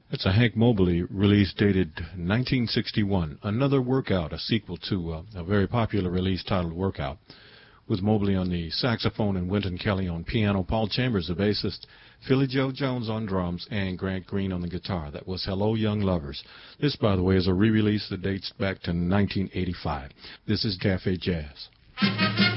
That's a Hank Mobley release dated 1961. Another Workout, a sequel to a very popular release titled Workout, with Mobley on the saxophone and Wynton Kelly on piano, Paul Chambers, the bassist, Philly Joe Jones on drums, and Grant Green on the guitar. That was Hello Young Lovers. This, by the way, is a re-release that dates back to 1985. This is Cafe Jazz.